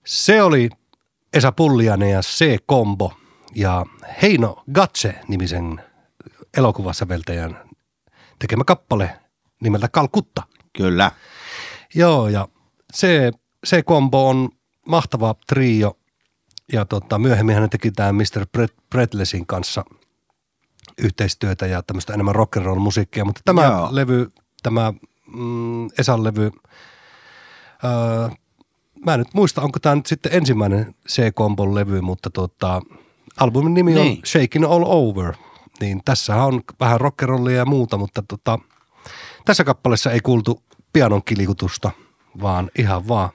Se oli Esa Pulliainen ja C-Combo ja Heino Gatse-nimisen elokuvasäveltäjän tekemä kappale nimeltä Calcutta. Kyllä. Joo, ja C-Combo on mahtava trio ja myöhemmin hän teki tämän Mr. Breathlessin kanssa yhteistyötä ja tämmöistä enemmän rock'n'roll musiikkia, mutta tämä levy, tämä Esan levy, mä en nyt muista, onko tämä nyt sitten ensimmäinen C-Combon levy, mutta albumin nimi on Shakin' All Over, niin tässä on vähän rock'n'rollia ja muuta, mutta tässä kappaleessa ei kuultu pianon kilikutusta, vaan ihan vaan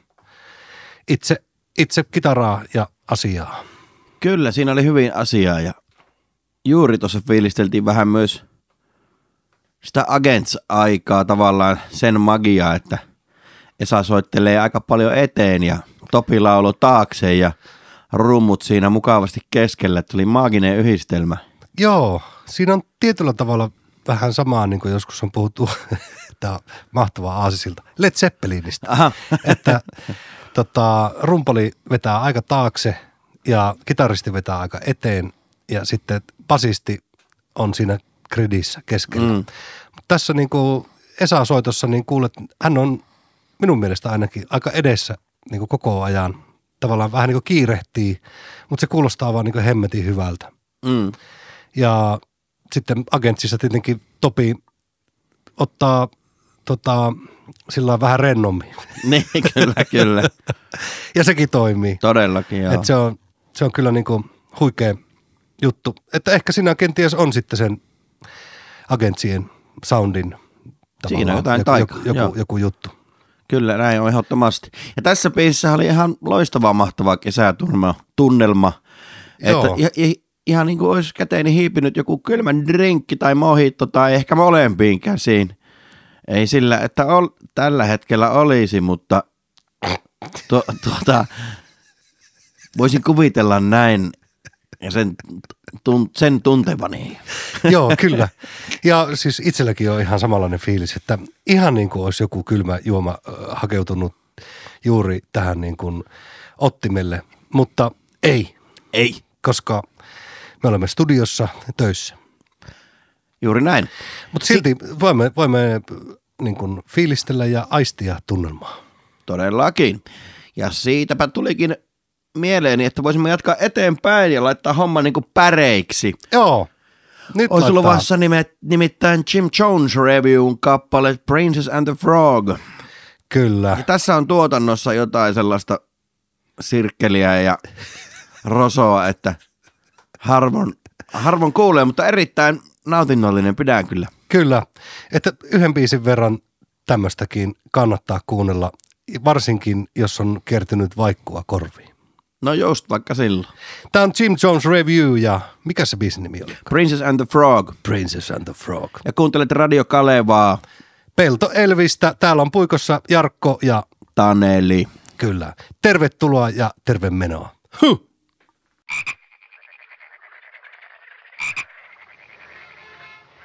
itse kitaraa ja asiaa. Kyllä, siinä oli hyvin asiaa ja juuri tuossa fiilisteltiin vähän myös sitä Agents-aikaa tavallaan sen magiaa, että Esa soittelee aika paljon eteen ja Topi laulu taakse ja rummut siinä mukavasti keskellä. Tuli maaginen yhdistelmä. Joo, siinä on tietyllä tavalla vähän samaa, niin kuin joskus on puhuttu, tämä mahtavaa aasisilta, Led Zeppelinistä, että rumpali vetää aika taakse ja kitaristi vetää aika eteen ja sitten basisti on siinä gridissä keskellä. Mutta tässä niin kuin Esa-soitossa niin kuulet, hän on minun mielestä ainakin aika edessä niin kuin koko ajan. Tavallaan vähän niin kuin kiirehtii, mutta se kuulostaa vaan niin kuin hemmetin hyvältä. Ja sitten Agentsissa tietenkin Topi ottaa sillä vähän rennommin. Niin, kyllä. Ja sekin toimii. Todellakin, joo. Et se on kyllä niin kuin huikea juttu. Että ehkä siinä kenties on sitten sen Agentsien soundin siinä jotain taikaa. Joku juttu. Kyllä, näin on ehdottomasti. Ja tässä biisissä oli ihan loistava, mahtava kesätunnelma. Että ihan niin kuin olisi käteeni hiipinyt joku kylmän drinkki tai mojito tai ehkä molempiin käsiin. Ei sillä, että tällä hetkellä olisi, mutta voisin kuvitella näin ja sen tuntevani. Joo, kyllä. Ja siis itselläkin on ihan samanlainen fiilis, että ihan niin kuin olisi joku kylmä juoma hakeutunut juuri tähän niin kuin ottimelle, mutta ei. Ei. Koska me olemme studiossa töissä. Juuri näin. Mutta silti voimme niin kuin fiilistellä ja aistia tunnelmaa. Todellakin. Ja siitäpä tulikin mieleeni, että voisimme jatkaa eteenpäin ja laittaa homman niin kuin päreiksi. Joo. Nyt olisi luvassa nimittäin Jim Jones Reviewn kappale Princess and the Frog. Kyllä. Ja tässä on tuotannossa jotain sellaista sirkkeliä ja rosoa, että harvoin kuulee, mutta erittäin nautinnollinen pidän kyllä. Kyllä, että yhden biisin verran tämmöistäkin kannattaa kuunnella, varsinkin jos on kertynyt vaikkua korviin. No just vaikka silloin. Tämä on Jim Jones Review ja mikä se biisin nimi oli? Princess and the Frog. Princess and the Frog. Ja kuuntelet Radio Kalevaa. Pelto Elvistä, täällä on puikossa Jarkko ja Taneli. Kyllä. Tervetuloa ja terve menoa. Huh!